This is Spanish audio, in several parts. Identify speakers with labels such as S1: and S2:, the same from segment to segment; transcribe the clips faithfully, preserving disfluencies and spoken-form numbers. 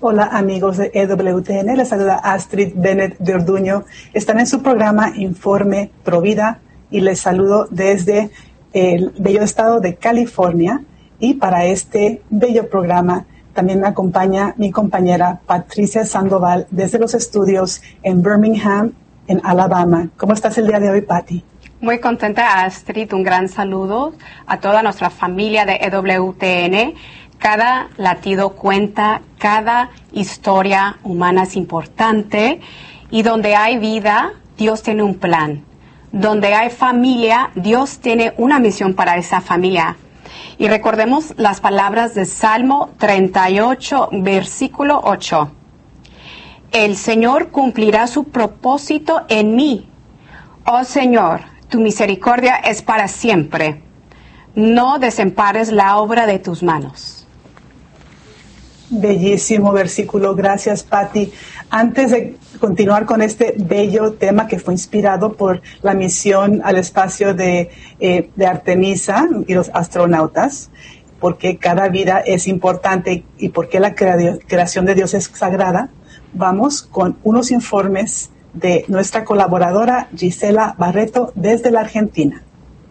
S1: Hola amigos de E W T N, les saluda Astrid Bennett de Orduño. Están en su programa Informe Provida y les saludo desde el bello estado de California. Y para este bello programa también me acompaña mi compañera Patricia Sandoval desde los estudios en Birmingham, en Alabama. ¿Cómo estás el día de hoy, Patti?
S2: Muy contenta, Astrid. Un gran saludo a toda nuestra familia de E W T N. Cada latido cuenta, cada historia humana es importante y donde hay vida, Dios tiene un plan. Donde hay familia, Dios tiene una misión para esa familia. Y recordemos las palabras de Salmo treinta y ocho, versículo ocho. El Señor cumplirá su propósito en mí. Oh Señor, tu misericordia es para siempre. No desempares la obra de tus manos.
S1: Bellísimo versículo, gracias Patti. Antes de continuar con este bello tema que fue inspirado por la misión al espacio de, eh, de Artemisa y los astronautas, porque cada vida es importante y porque la crea- creación de Dios es sagrada, vamos con unos informes de nuestra colaboradora Gisela Barreto desde la Argentina.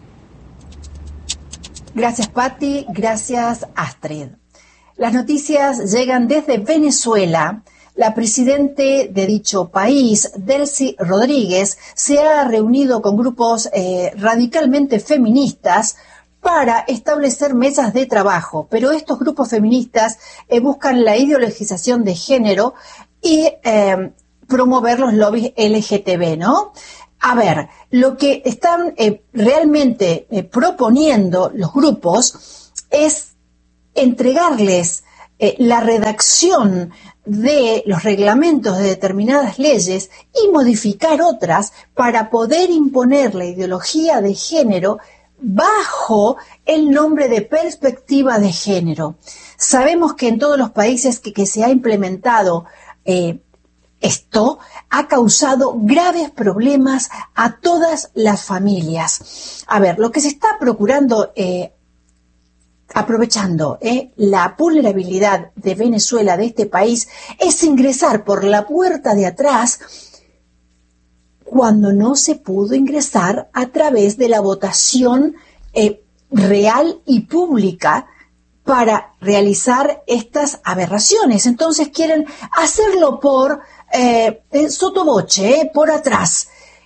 S3: Gracias Patti, gracias Astrid. Las noticias llegan desde Venezuela. La presidente de dicho país, Delcy Rodríguez, se ha reunido con grupos eh, radicalmente feministas para establecer mesas de trabajo. Pero estos grupos feministas eh, buscan la ideologización de género y eh, promover los lobbies L G T B, ¿no? A ver, lo que están eh, realmente eh, proponiendo los grupos es entregarles eh, la redacción de los reglamentos de determinadas leyes y modificar otras para poder imponer la ideología de género bajo el nombre de perspectiva de género. Sabemos que en todos los países que, que se ha implementado eh, esto ha causado graves problemas a todas las familias. A ver, lo que se está procurando eh, aprovechando eh, la vulnerabilidad de Venezuela, de este país, es ingresar por la puerta de atrás cuando no se pudo ingresar a través de la votación eh, real y pública para realizar estas aberraciones. Entonces quieren hacerlo por eh, sotoboche, eh, por atrás.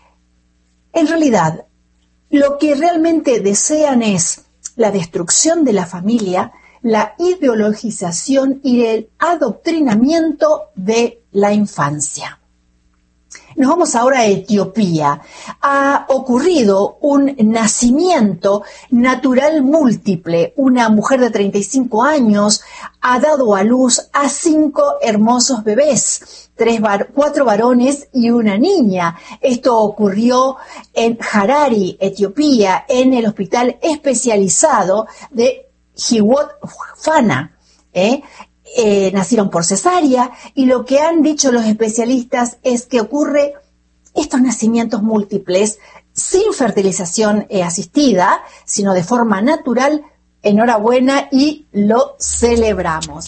S3: En realidad, lo que realmente desean es la destrucción de la familia, la ideologización y el adoctrinamiento de la infancia. Nos vamos ahora a Etiopía. Ha ocurrido un nacimiento natural múltiple. Una mujer de treinta y cinco años ha dado a luz a cinco hermosos bebés, tres var- cuatro varones y una niña. Esto ocurrió en Harare, Etiopía, en el hospital especializado de Hiwot Fana. ¿eh? Eh, nacieron por cesárea y lo que han dicho los especialistas es que ocurre estos nacimientos múltiples sin fertilización eh, asistida, sino de forma natural. Enhorabuena y lo celebramos.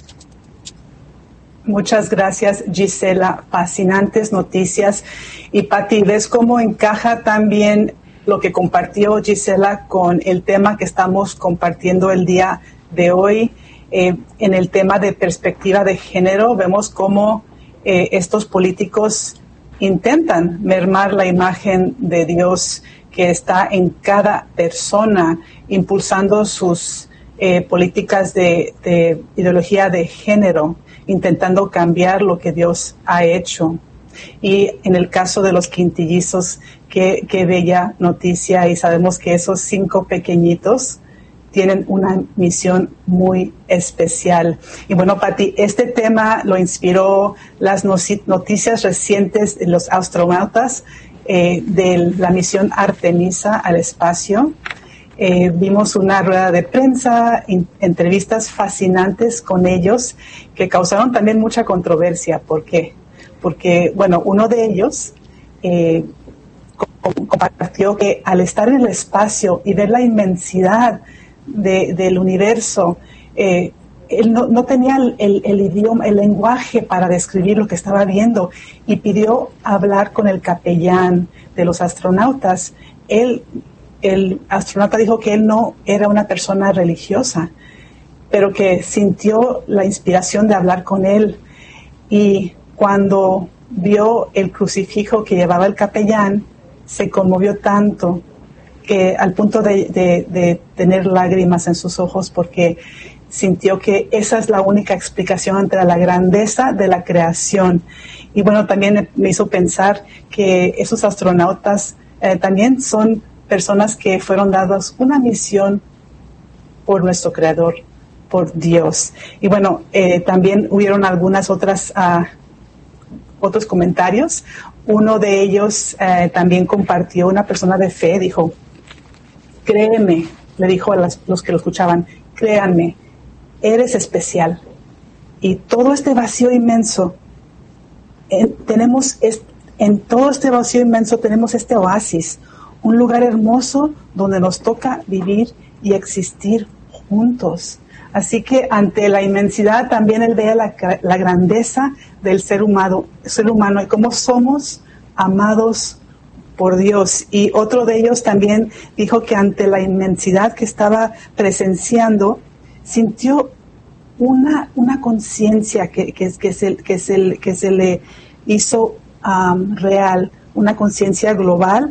S1: Muchas gracias, Gisela. Fascinantes noticias. Y Patti, ¿ves cómo encaja también lo que compartió Gisela con el tema que estamos compartiendo el día de hoy? Eh, en el tema de perspectiva de género, vemos cómo eh, estos políticos intentan mermar la imagen de Dios que está en cada persona, impulsando sus eh, políticas de, de ideología de género, intentando cambiar lo que Dios ha hecho. Y en el caso de los quintillizos, qué, qué bella noticia, y sabemos que esos cinco pequeñitos tienen una misión muy especial. Y bueno, Patti, este tema lo inspiró las noticias recientes de los astronautas eh, de la misión Artemisa al espacio. Eh, vimos una rueda de prensa, in, entrevistas fascinantes con ellos que causaron también mucha controversia. ¿Por qué? Porque, bueno, uno de ellos eh, compartió que al estar en el espacio y ver la inmensidad De, del universo, eh, él no, no tenía el, el, el idioma, el lenguaje para describir lo que estaba viendo y pidió hablar con el capellán de los astronautas. Él, el astronauta dijo que él no era una persona religiosa, pero que sintió la inspiración de hablar con él. Y cuando vio el crucifijo que llevaba el capellán, se conmovió tanto que al punto de, de, de tener lágrimas en sus ojos, porque sintió que esa es la única explicación ante la grandeza de la creación. Y bueno, también me hizo pensar que esos astronautas eh, también son personas que fueron dadas una misión por nuestro Creador, por Dios. Y bueno, eh, también hubieron algunas otras uh, otros comentarios. Uno de ellos eh, también compartió, una persona de fe, dijo: créeme, le dijo a las, los que lo escuchaban, créanme, eres especial. Y todo este vacío inmenso, en, tenemos es, en todo este vacío inmenso tenemos este oasis, un lugar hermoso donde nos toca vivir y existir juntos. Así que ante la inmensidad también él ve la, la grandeza del ser humano, ser humano y cómo somos amados por Dios. Y otro de ellos también dijo que ante la inmensidad que estaba presenciando, sintió una, una conciencia que, que, que, se, que, se, que se le hizo um, real, una conciencia global,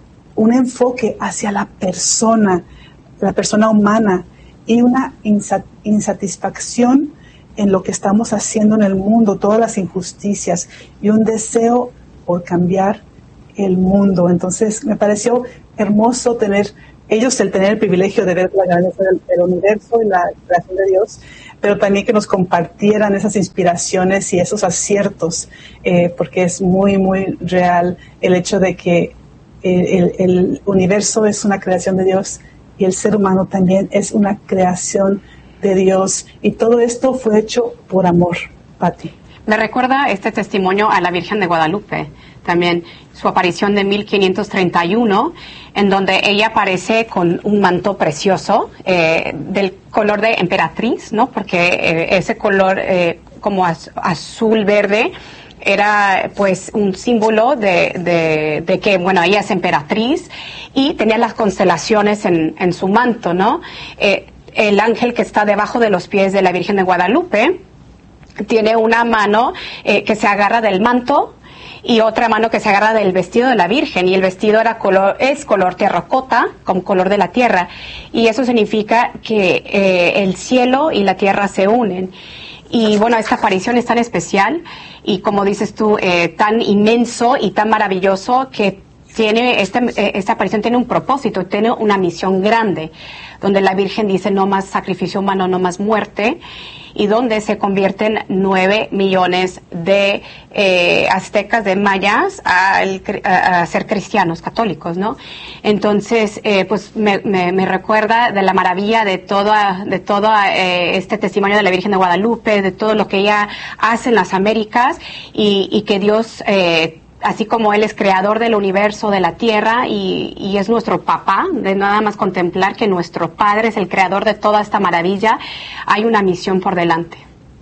S1: un enfoque hacia la persona, la persona humana, y una insat- insatisfacción en lo que estamos haciendo en el mundo, todas las injusticias, y un deseo por cambiar el mundo. Entonces me pareció hermoso tener ellos el tener el privilegio de ver la grandeza del, del universo y la creación de Dios, pero también que nos compartieran esas inspiraciones y esos aciertos, eh, porque es muy, muy real el hecho de que el, el universo es una creación de Dios y el ser humano también es una creación de Dios, y todo esto fue hecho por amor. Pati.
S2: Me recuerda este testimonio a la Virgen de Guadalupe, también su aparición de mil quinientos treinta y uno, en donde ella aparece con un manto precioso eh, del color de emperatriz, ¿no? Porque eh, ese color eh, como az- azul verde era pues un símbolo de, de, de que, bueno, ella es emperatriz y tenía las constelaciones en, en su manto, ¿no? Eh, el ángel que está debajo de los pies de la Virgen de Guadalupe tiene una mano eh, que se agarra del manto y otra mano que se agarra del vestido de la Virgen, y el vestido era color, es color terracota, con color de la tierra, y eso significa que eh, el cielo y la tierra se unen. Y bueno, esta aparición es tan especial y, como dices tú, eh, tan inmenso y tan maravilloso que tiene esta, esta aparición tiene un propósito, tiene una misión grande, donde la Virgen dice no más sacrificio humano, no más muerte, y donde se convierten nueve millones de eh, aztecas, de mayas, a, a, a ser cristianos, católicos, ¿no? Entonces, eh, pues me, me, me recuerda de la maravilla de toda, de todo eh, este testimonio de la Virgen de Guadalupe, de todo lo que ella hace en las Américas, y, y que Dios, eh, así como Él es creador del universo, de la tierra, y, y es nuestro papá, de nada más contemplar que nuestro Padre es el creador de toda esta maravilla, hay una misión por delante.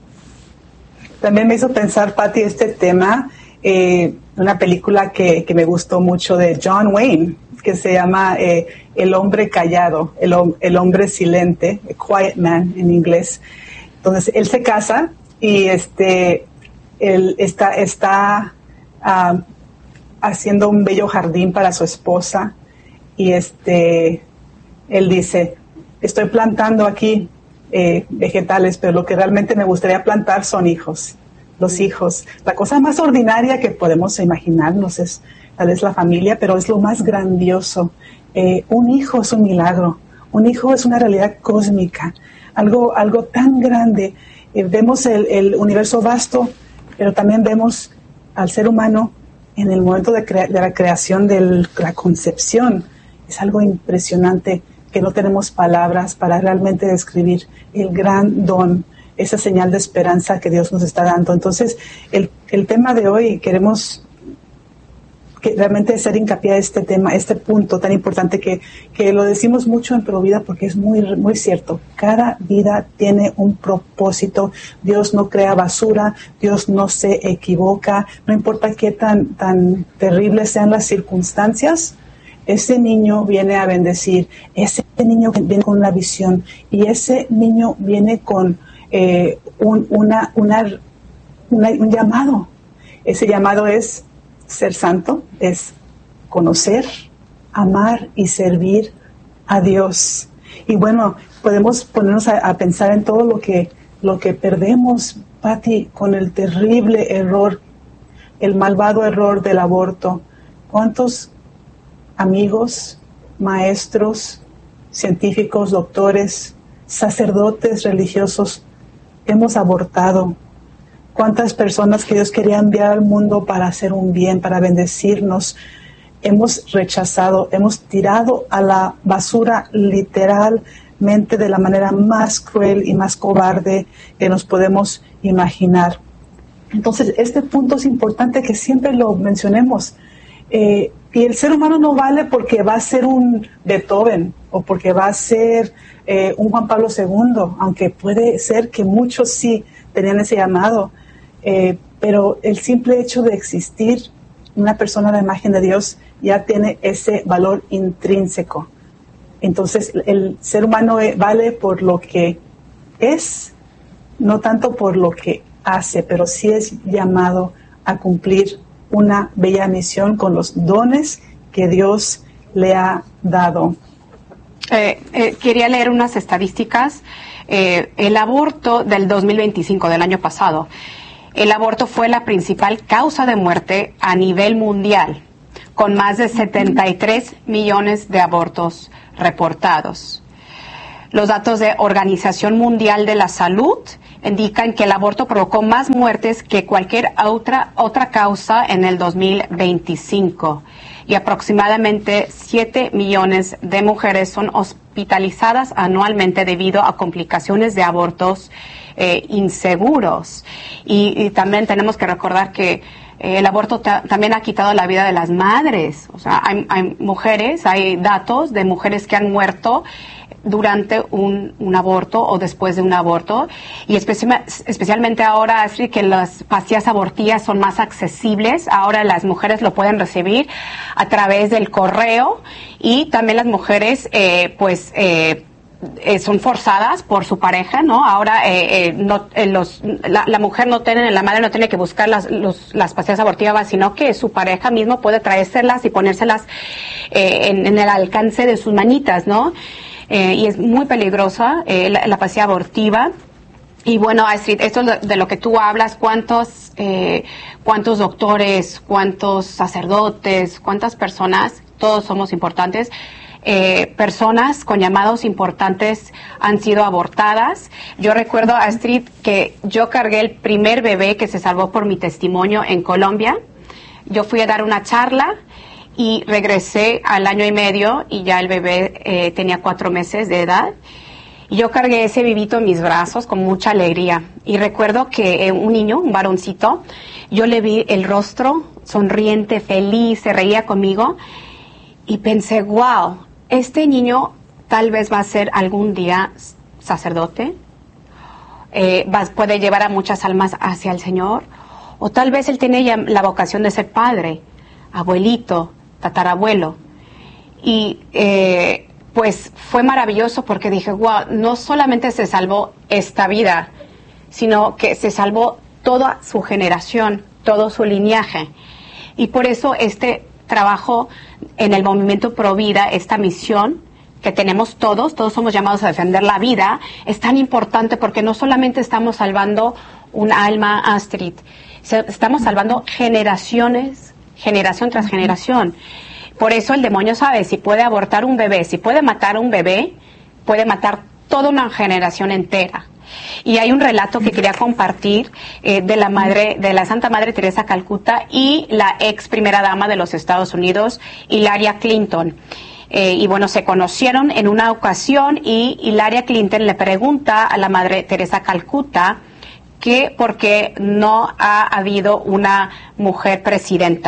S1: También me hizo pensar, Patti, este tema, eh, una película que, que me gustó mucho de John Wayne, que se llama eh, El hombre callado, el, el hombre silente, A Quiet Man en inglés. Entonces, él se casa y este, él está... está Uh, haciendo un bello jardín para su esposa, y este él dice, estoy plantando aquí eh, vegetales, pero lo que realmente me gustaría plantar son hijos, los hijos. La cosa más ordinaria que podemos imaginarnos es tal vez la familia, pero es lo más grandioso. Eh, un hijo es un milagro, un hijo es una realidad cósmica, algo, algo tan grande. Eh, vemos el, el universo vasto, pero también vemos al ser humano en el momento de, crea- de la creación, de la concepción. Es algo impresionante que no tenemos palabras para realmente describir el gran don, esa señal de esperanza que Dios nos está dando. Entonces, el, el tema de hoy queremos que realmente hacer hincapié a este tema, este punto tan importante que, que lo decimos mucho en Provida porque es muy, muy cierto. Cada vida tiene un propósito. Dios no crea basura, Dios no se equivoca, no importa qué tan, tan terribles sean las circunstancias. Ese niño viene a bendecir, ese niño viene con una visión y ese niño viene con eh, un, una, una, una, un llamado. Ese llamado es ser santo, es conocer, amar y servir a Dios. Y bueno, podemos ponernos a, a pensar en todo lo que, lo que perdemos, Pati, con el terrible error, el malvado error del aborto. ¿Cuántos amigos, maestros, científicos, doctores, sacerdotes religiosos hemos abortado? ¿Cuántas personas que Dios quería enviar al mundo para hacer un bien, para bendecirnos, hemos rechazado, hemos tirado a la basura literalmente de la manera más cruel y más cobarde que nos podemos imaginar? Entonces, este punto es importante que siempre lo mencionemos. Eh, y el ser humano no vale porque va a ser un Beethoven o porque va a ser eh, un Juan Pablo segundo, aunque puede ser que muchos sí tenían ese llamado. Eh, pero el simple hecho de existir una persona a la imagen de Dios ya tiene ese valor intrínseco. Entonces el ser humano vale por lo que es, no tanto por lo que hace, pero sí es llamado a cumplir una bella misión con los dones que Dios le ha dado.
S2: Eh, eh, quería leer unas estadísticas. Eh, el aborto del dos mil veinticinco, del año pasado, el aborto fue la principal causa de muerte a nivel mundial, con más de setenta y tres millones de abortos reportados. Los datos de Organización Mundial de la Salud indican que el aborto provocó más muertes que cualquier otra, otra causa en el dos mil veinticinco. Y aproximadamente siete millones de mujeres son hospitalizadas anualmente debido a complicaciones de abortos eh, inseguros. Y, y también tenemos que recordar que eh, el aborto ta- también ha quitado la vida de las madres. O sea, hay, hay mujeres, hay datos de mujeres que han muerto durante un, un aborto o después de un aborto, y especi- especialmente ahora, Astrid, que las pastillas abortivas son más accesibles, ahora las mujeres lo pueden recibir a través del correo, y también las mujeres eh, pues eh, eh, son forzadas por su pareja, ¿no? Ahora eh, eh, no, eh, los, la, la mujer no tiene, la madre no tiene que buscar las, los, las pastillas abortivas, sino que su pareja mismo puede traérselas y ponérselas eh, en, en el alcance de sus manitas, ¿no? Eh, y es muy peligrosa eh, la, la pastilla abortiva. Y bueno, Astrid, esto es de lo que tú hablas, cuántos, eh, cuántos doctores, cuántos sacerdotes, cuántas personas, todos somos importantes, eh, personas con llamados importantes han sido abortadas. Yo recuerdo, Astrid, que yo cargué el primer bebé que se salvó por mi testimonio en Colombia. Yo fui a dar una charla y regresé al año y medio y ya el bebé eh, tenía cuatro meses de edad. Y yo cargué ese bebito en mis brazos con mucha alegría. Y recuerdo que eh, un niño, un varoncito, yo le vi el rostro sonriente, feliz, se reía conmigo. Y pensé, wow, este niño tal vez va a ser algún día sacerdote. Eh, va, puede llevar a muchas almas hacia el Señor. O tal vez él tiene ya la vocación de ser padre, abuelito, tatarabuelo. Y eh, pues fue maravilloso porque dije, wow, no solamente se salvó esta vida, sino que se salvó toda su generación, todo su linaje. Y por eso este trabajo en el movimiento Provida, esta misión que tenemos todos, todos somos llamados a defender la vida, es tan importante porque no solamente estamos salvando un alma, Astrid, estamos salvando generaciones, generación tras generación. Por eso el demonio sabe, si puede abortar un bebé, si puede matar un bebé, puede matar toda una generación entera. Y hay un relato que quería compartir eh, de la madre, de la Santa Madre Teresa Calcuta y la ex primera dama de los Estados Unidos, Hillary Clinton. Eh, y bueno, se conocieron en una ocasión y Hillary Clinton le pregunta a la Madre Teresa Calcuta que por qué no ha habido una mujer presidenta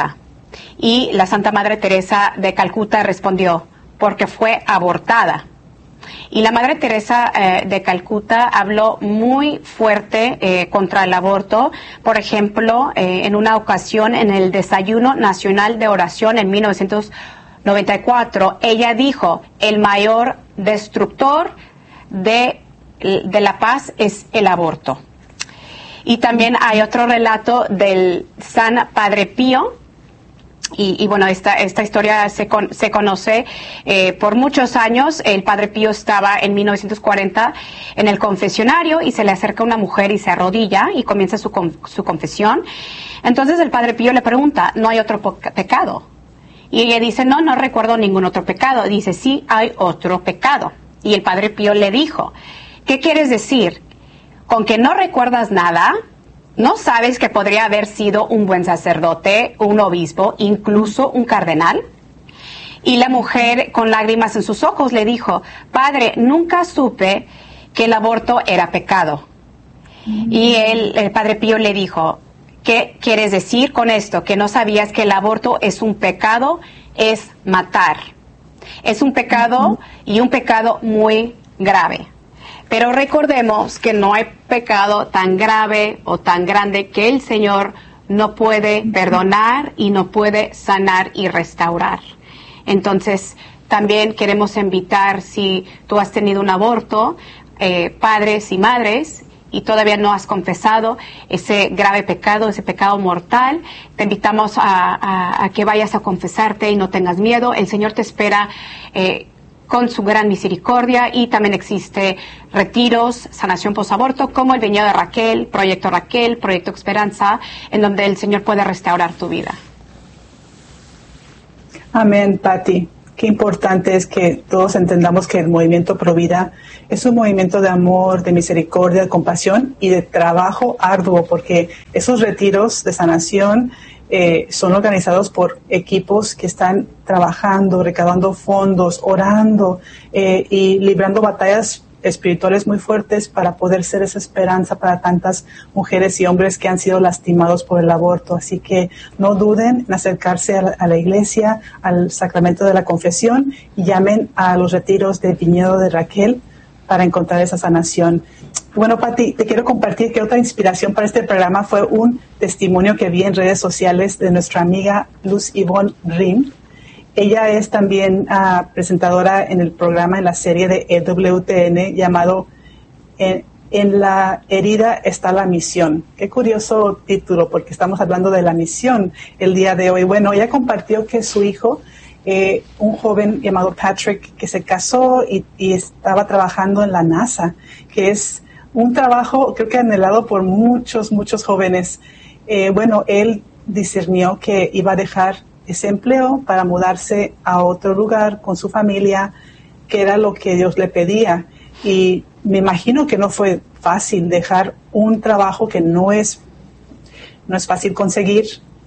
S2: Y la Santa Madre Teresa de Calcuta respondió, porque fue abortada. Y la Madre Teresa eh, de Calcuta habló muy fuerte eh, contra el aborto. Por ejemplo, eh, en una ocasión en el Desayuno Nacional de Oración en mil novecientos noventa y cuatro, ella dijo, el mayor destructor de, de la paz es el aborto. Y también hay otro relato del San Padre Pío. Y, y bueno, esta, esta historia se, con, se conoce eh, por muchos años. El Padre Pío estaba en mil novecientos cuarenta en el confesionario y se le acerca una mujer y se arrodilla y comienza su, su confesión. Entonces el Padre Pío le pregunta, ¿no hay otro pecado? Y ella dice, no, no recuerdo ningún otro pecado. Dice, sí, hay otro pecado. Y el Padre Pío le dijo, ¿qué quieres decir? ¿Con que no recuerdas nada? ¿No sabes que podría haber sido un buen sacerdote, un obispo, incluso un cardenal? Y la mujer, con lágrimas en sus ojos, le dijo, Padre, nunca supe que el aborto era pecado. Mm. Y él, el Padre Pío le dijo, ¿qué quieres decir con esto? Que no sabías que el aborto es un pecado, es matar. Es un pecado mm-hmm. y un pecado muy grave. Pero recordemos que no hay pecado tan grave o tan grande que el Señor no puede perdonar y no puede sanar y restaurar. Entonces, también queremos invitar, si tú has tenido un aborto, eh, padres y madres, y todavía no has confesado ese grave pecado, ese pecado mortal, te invitamos a, a, a que vayas a confesarte y no tengas miedo. El Señor te espera eh, con su gran misericordia, y también existe retiros, sanación posaborto, como el Viñedo de Raquel, Proyecto Raquel, Proyecto Esperanza, en donde el Señor puede restaurar tu vida.
S1: Amén, Pati. Qué importante es que todos entendamos que el movimiento Provida es un movimiento de amor, de misericordia, de compasión y de trabajo arduo, porque esos retiros de sanación Eh, son organizados por equipos que están trabajando, recaudando fondos, orando eh, y librando batallas espirituales muy fuertes para poder ser esa esperanza para tantas mujeres y hombres que han sido lastimados por el aborto. Así que no duden en acercarse a la, a la iglesia, al sacramento de la confesión, y llamen a los retiros del Viñedo de Raquel para encontrar esa sanación. Bueno, Pati, te quiero compartir que otra inspiración para este programa fue un testimonio que vi en redes sociales de nuestra amiga Luz Ivonne Rim. Ella es también uh, presentadora en el programa, en la serie de E W T N llamado en, en la herida está la misión. Qué curioso título, porque estamos hablando de la misión el día de hoy. Bueno, ella compartió que su hijo, Eh, un joven llamado Patrick, que se casó y, y estaba trabajando en la NASA, que es un trabajo creo que anhelado por muchos, muchos jóvenes. Eh, bueno, él discernió que iba a dejar ese empleo para mudarse a otro lugar con su familia, que era lo que Dios le pedía. Y me imagino que no fue fácil dejar un trabajo que no es, no es fácil conseguir,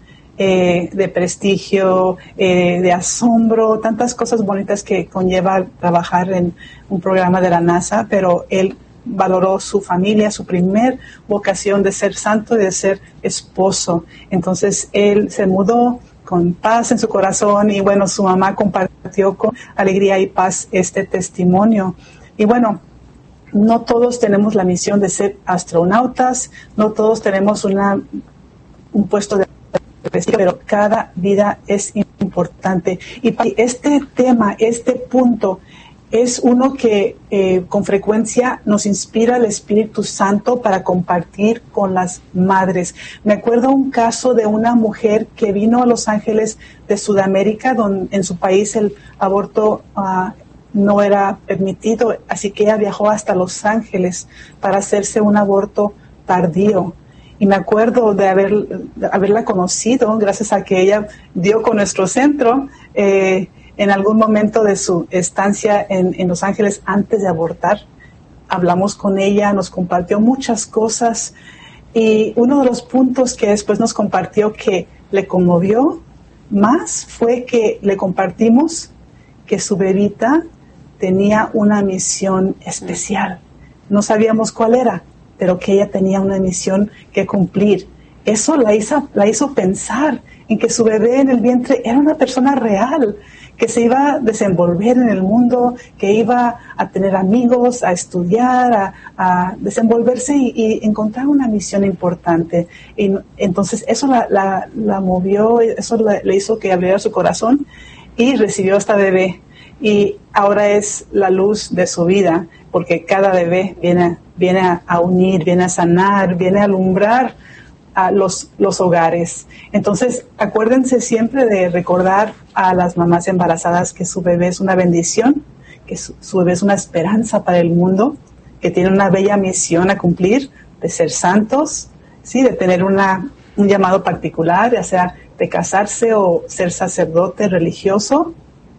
S1: Eh, de prestigio, eh, de asombro, tantas cosas bonitas que conlleva trabajar en un programa de la NASA, pero él valoró su familia, su primer vocación de ser santo y de ser esposo. Entonces él se mudó con paz en su corazón, y bueno, su mamá compartió con alegría y paz este testimonio. Y bueno, no todos tenemos la misión de ser astronautas, no todos tenemos una, un puesto de pero cada vida es importante. Y este tema, este punto, es uno que eh, con frecuencia nos inspira el Espíritu Santo para compartir con las madres. Me acuerdo un caso de una mujer que vino a Los Ángeles de Sudamérica, donde en su país el aborto uh, no era permitido, así que ella viajó hasta Los Ángeles para hacerse un aborto tardío. Y me acuerdo de, haber, de haberla conocido gracias a que ella dio con nuestro centro eh, en algún momento de su estancia en, en Los Ángeles antes de abortar. Hablamos con ella, nos compartió muchas cosas, y uno de los puntos que después nos compartió que le conmovió más fue que le compartimos que su bebita tenía una misión especial. No sabíamos cuál era, pero que ella tenía una misión que cumplir. Eso la hizo, la hizo pensar en que su bebé en el vientre era una persona real, que se iba a desenvolver en el mundo, que iba a tener amigos, a estudiar, a, a desenvolverse y, y encontrar una misión importante. Y entonces eso la, la, la movió, eso la, le hizo que abriera su corazón y recibió a esta bebé. Y ahora es la luz de su vida, porque cada bebé viene, viene a, a unir, viene a sanar, viene a alumbrar a los, los hogares. Entonces, acuérdense siempre de recordar a las mamás embarazadas que su bebé es una bendición, que su, su bebé es una esperanza para el mundo, que tiene una bella misión a cumplir, de ser santos, ¿sí? De tener una, un llamado particular, ya sea de casarse o ser sacerdote religioso,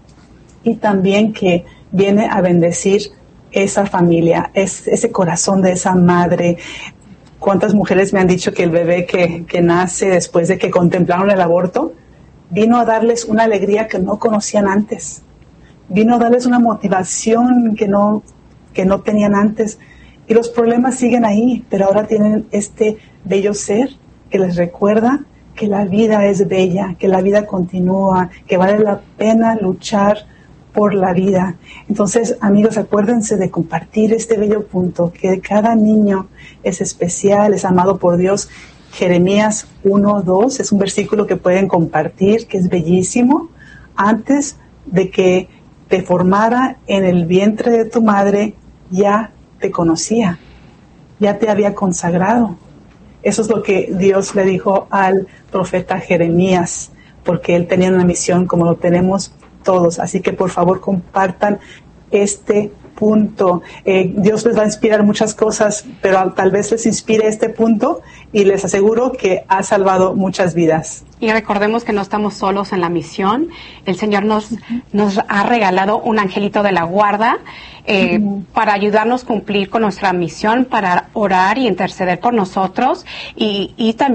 S1: y también que viene a bendecir esa familia, es, ese corazón de esa madre. ¿Cuántas mujeres me han dicho que el bebé que, que nace después de que contemplaron el aborto vino a darles una alegría que no conocían antes? Vino a darles una motivación que no, que no tenían antes. Y los problemas siguen ahí, pero ahora tienen este bello ser que les recuerda que la vida es bella, que la vida continúa, que vale la pena luchar por la vida. Entonces, amigos, acuérdense de compartir este bello punto, que cada niño es especial, es amado por Dios. Jeremías uno dos es un versículo que pueden compartir, que es bellísimo. Antes de que te formara en el vientre de tu madre, ya te conocía, ya te había consagrado. Eso es lo que Dios le dijo al profeta Jeremías, porque él tenía una misión como lo tenemos todos. Así que por favor compartan este punto. Eh, Dios les va a inspirar muchas cosas, pero tal vez les inspire este punto y les aseguro que ha salvado muchas vidas.
S2: Y recordemos que no estamos solos en la misión. El Señor nos, uh-huh. nos ha regalado un angelito de la guarda eh, uh-huh. para ayudarnos a cumplir con nuestra misión, para orar y interceder por nosotros y, y también